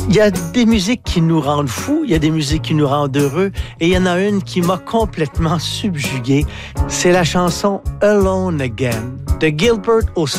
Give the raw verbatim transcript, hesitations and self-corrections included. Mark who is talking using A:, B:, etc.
A: Il y a des musiques qui nous rendent fous, il y a des musiques qui nous rendent heureux, et il y en a une qui m'a complètement subjugué. C'est la chanson Alone Again de Gilbert O'Sullivan.